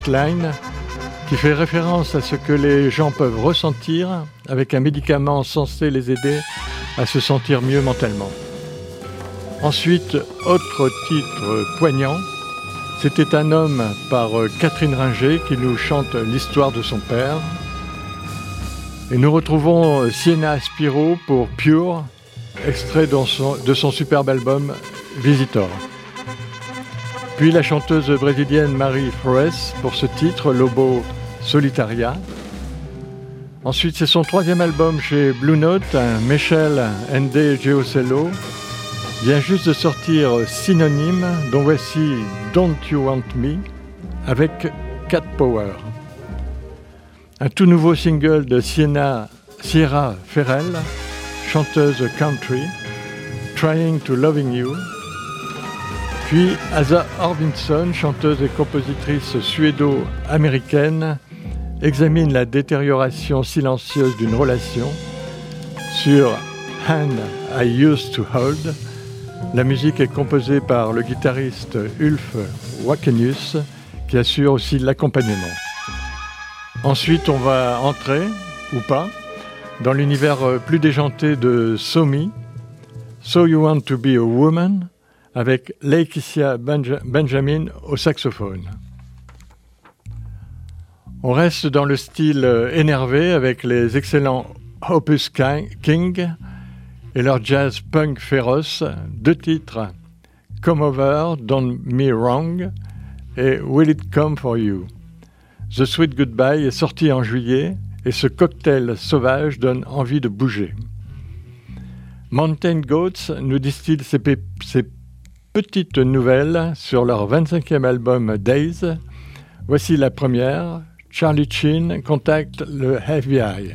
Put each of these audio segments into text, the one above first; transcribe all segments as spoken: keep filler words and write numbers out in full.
Line, qui fait référence à ce que les gens peuvent ressentir avec un médicament censé les aider à se sentir mieux mentalement. Ensuite, autre titre poignant, C'était un homme par Catherine Ringer qui nous chante l'histoire de son père. Et nous retrouvons Sienna Spiro pour Pure, extrait de son, de son superbe album Visitor. Puis la chanteuse brésilienne Marie Flores pour ce titre, Lobo Solitaria. Ensuite, c'est son troisième album chez Blue Note, Michel Ende Geocello. Vient juste de sortir Synonyme, dont voici Don't You Want Me, avec Cat Power. Un tout nouveau single de Sienna, Sierra Ferrell, chanteuse country, Trying to Loving You. Puis Asa Arvidsson, chanteuse et compositrice suédo-américaine, examine la détérioration silencieuse d'une relation sur Hand I Used to Hold. La musique est composée par le guitariste Ulf Wakenius, qui assure aussi l'accompagnement. Ensuite, on va entrer, ou pas, dans l'univers plus déjanté de Somi, So You Want to Be a Woman, avec Lakecia Benja- Benjamin au saxophone. On reste dans le style énervé avec les excellents Opus King et leur jazz punk féroce, deux titres, Come Over, Don't Me Wrong et Will It Come For You. The Sweet Goodbye est sorti en juillet et ce cocktail sauvage donne envie de bouger. Mountain Goats nous distille ses, p- ses petites nouvelles sur leur vingt-cinquième album Days. Voici la première, Charlie Chin contacte le F B I.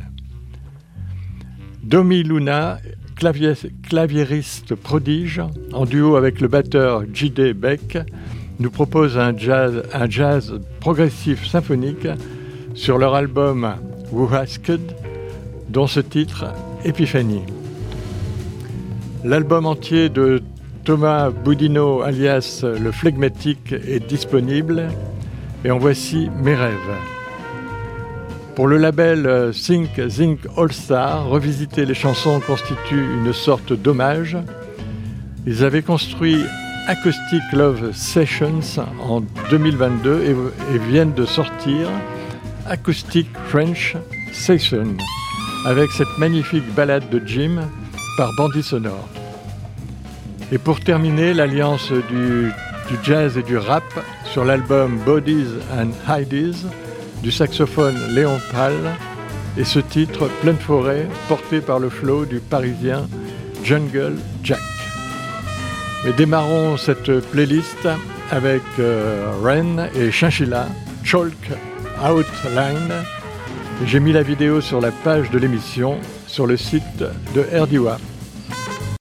Domi Luna, clavier, claviériste prodige, en duo avec le batteur J D Beck, nous propose un jazz, un jazz progressif symphonique sur leur album Who Asked, dont ce titre Epiphany. L'album entier de Thomas Boudinot alias Le Flegmatique est disponible et en voici Mes rêves. Pour le label Sync Zinc All Star, revisiter les chansons constitue une sorte d'hommage. Ils avaient construit Acoustic Love Sessions en deux mille vingt-deux et, et viennent de sortir Acoustic French Session avec cette magnifique ballade de Jim par Bandit Sonore. Et pour terminer, l'alliance du, du jazz et du rap sur l'album Bodies and Hides du saxophone Léon Pal et ce titre Pleine forêt porté par le flow du parisien Jungle Jack. Mais démarrons cette playlist avec euh, Ren et Chinchilla, Chalk Outline. J'ai mis la vidéo sur la page de l'émission sur le site de R D W A.